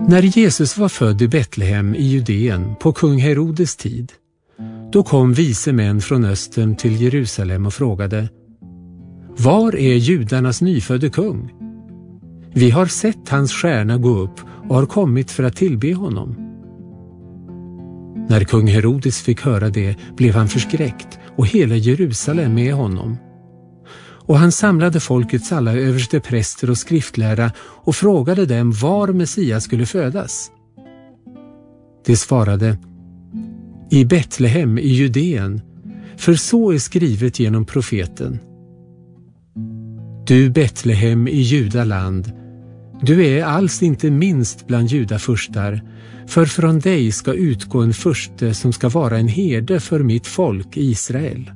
När Jesus var född i Betlehem i Judeen på kung Herodes tid, då kom vise män från östern till Jerusalem och frågade: Var är judarnas nyfödde kung? Vi har sett hans stjärna gå upp och har kommit för att tillbe honom. När kung Herodes fick höra det blev han förskräckt och hela Jerusalem med honom. Och han samlade folkets alla överstepräster och skriftlärda och frågade dem var Messias skulle födas. De svarade: I Betlehem i Judeen, för så är skrivet genom profeten. Du Betlehem i Judaland, du är alls inte minst bland judafurstar, för från dig ska utgå en furste som ska vara en herde för mitt folk Israel.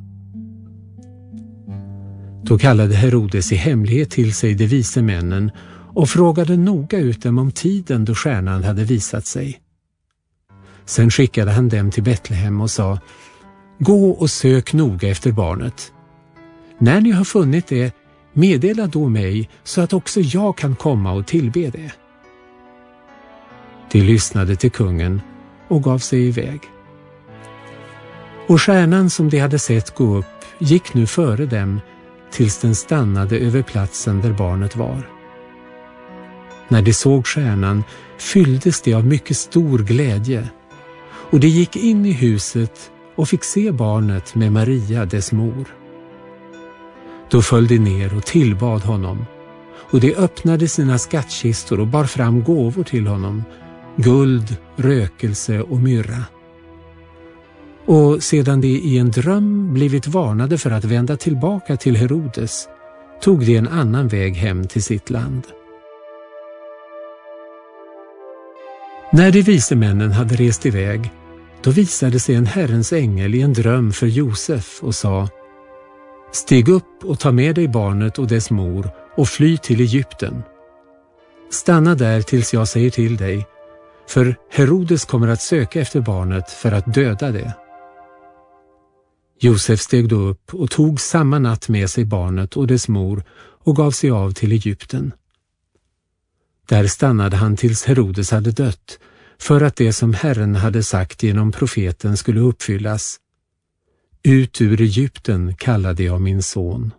Då kallade Herodes i hemlighet till sig de vise männen och frågade noga ut dem om tiden då stjärnan hade visat sig. Sen skickade han dem till Betlehem och sa: Gå och sök noga efter barnet. När ni har funnit det, meddela då mig så att också jag kan komma och tillbe det. De lyssnade till kungen och gav sig iväg. Och stjärnan som de hade sett gå upp gick nu före dem tills den stannade över platsen där barnet var. När de såg stjärnan fylldes de av mycket stor glädje, och de gick in i huset och fick se barnet med Maria, dess mor. Då föll de ner och tillbad honom, och de öppnade sina skattkistor och bar fram gåvor till honom, guld, rökelse och myrra. Och sedan de i en dröm blivit varnade för att vända tillbaka till Herodes, tog de en annan väg hem till sitt land. När de vise männen hade rest iväg, då visade sig en Herrens ängel i en dröm för Josef och sa: Stig upp och ta med dig barnet och dess mor och fly till Egypten. Stanna där tills jag säger till dig, för Herodes kommer att söka efter barnet för att döda det. Josef steg då upp och tog samma natt med sig barnet och dess mor och gav sig av till Egypten. Där stannade han tills Herodes hade dött, för att det som Herren hade sagt genom profeten skulle uppfyllas: Ut ur Egypten kallade jag min son.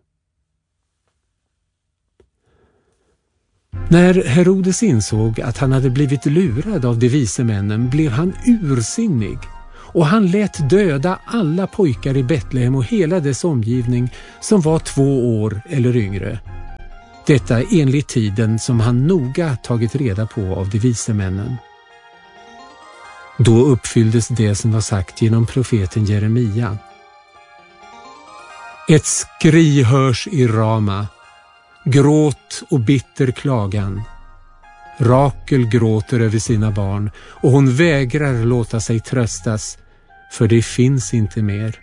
När Herodes insåg att han hade blivit lurad av de vise männen blev han ursinnig, och han lät döda alla pojkar i Betlehem och hela dess omgivning som var 2 år eller yngre. Detta enligt tiden som han noga tagit reda på av de vise männen. Då uppfylldes det som var sagt genom profeten Jeremia. Ett skri hörs i Rama, gråt och bitter klagan. Rakel gråter över sina barn, och hon vägrar låta sig tröstas, för det finns inte mer.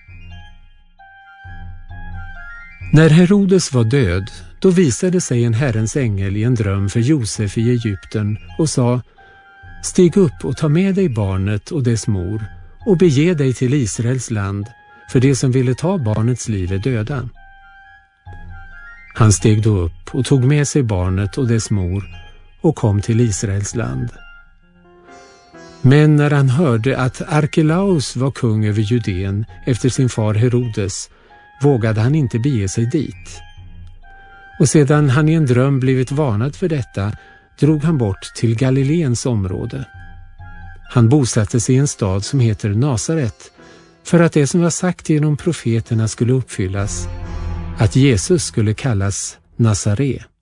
När Herodes var död, då visade sig en Herrens ängel i en dröm för Josef i Egypten och sa: Stig upp och ta med dig barnet och dess mor och bege dig till Israels land, för de som ville ta barnets liv är döda. Han steg då upp och tog med sig barnet och dess mor och kom till Israels land. Men när han hörde att Arkelaus var kung över Judeen efter sin far Herodes, vågade han inte bege sig dit. Och sedan han i en dröm blivit varnad för detta, drog han bort till Galileens område. Han bosatte sig i en stad som heter Nasaret, för att det som var sagt genom profeterna skulle uppfyllas, att Jesus skulle kallas Nazare.